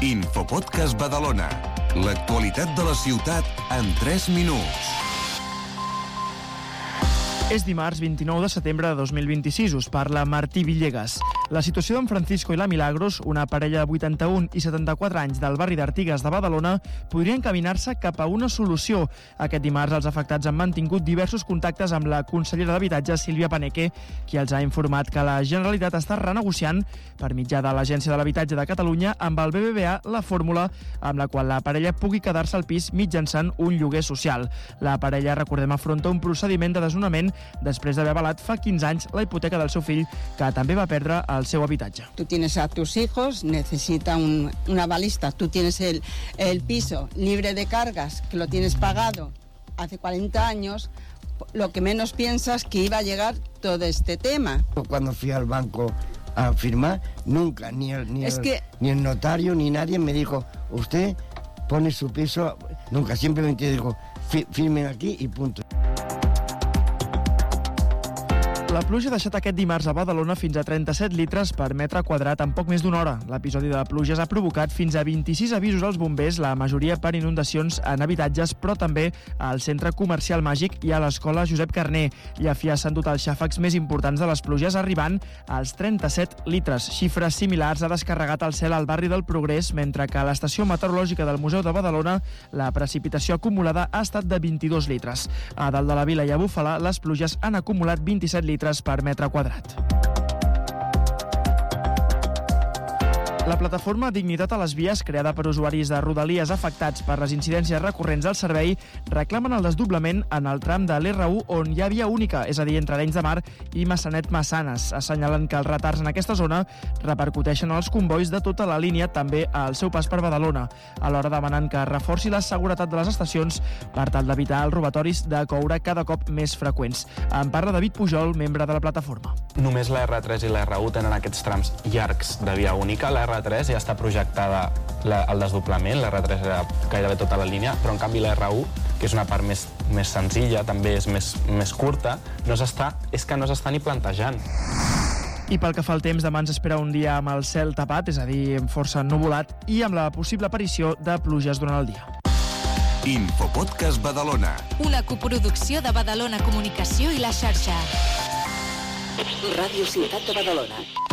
Infopodcast Badalona. L'actualitat de la ciutat en 3 minuts. És dimarts 29 de setembre de 2026. Us parla Martí Villegas. La situació d'en Francisco i la Milagros, una parella de 81 i 74 anys del barri d'Artigues de Badalona, podria encaminar-se cap a una solució. Aquest dimarts els afectats han mantingut diversos contactes amb la consellera d'Habitatge, Sílvia Paneque, qui els ha informat que la Generalitat està renegociant per mitjà de l'Agència de l'Habitatge de Catalunya amb el BBVA la fórmula amb la qual la parella pugui quedar-se al pis mitjançant un lloguer social. La parella, recordem, afronta un procediment de desnonament després d'haver avalat fa 15 anys la hipoteca del seu fill, que també va perdre el seu habitatge. Tú tienes a tus hijos, necesita una balista, tú tienes el piso libre de cargas, que lo tienes pagado hace 40 años, lo que menos piensas que iba a llegar todo este tema. Cuando fui al banco a firmar, nunca, ni el notario ni nadie me dijo, usted pone su piso, nunca, simplemente dijo, firmen aquí y punto. La pluja ha deixat aquest dimarts a Badalona fins a 37 litres per metre quadrat en poc més d'una hora. L'episodi de pluges ha provocat fins a 26 avisos als bombers, la majoria per inundacions en habitatges, però també al centre comercial Màgic i a l'escola Josep Carner. I a Fià s'han dut els xàfecs més importants de les pluges, arribant als 37 litres. Xifres similars ha descarregat el cel al barri del Progrés, mentre que a l'estació meteorològica del Museu de Badalona la precipitació acumulada ha estat de 22 litres. A dalt de la Vila i a Bufalà les pluges han acumulat 27 litres per metre quadrat. La plataforma Dignitat a les Vies, creada per usuaris de Rodalies afectats per les incidències recurrents al servei, reclamen el desdoblament en el tram de l'R1 on hi ha via única, és a dir, entre Arenys de Mar i Massanet-Massanes. Assenyalen que els retards en aquesta zona repercuteixen als convois de tota la línia, també al seu pas per Badalona. Alhora demanen que reforci la seguretat de les estacions per tal d'evitar els robatoris de coure cada cop més freqüents. En parla David Pujol, membre de la plataforma. Només la R3 i la R1 tenen aquests trams llargs de via única. La R3 ja està projectada el desdoblament, la R3 era gairebé tota la línia, però en canvi la R1, que és una part més senzilla, també és més curta, és que no s'està ni plantejant. I pel que fa al temps, demà ens espera un dia amb el cel tapat, és a dir, força nuvolat, i amb la possible aparició de pluges durant el dia. Infopodcast Badalona. Una coproducció de Badalona Comunicació i la xarxa. Ràdio Ciutat de Badalona.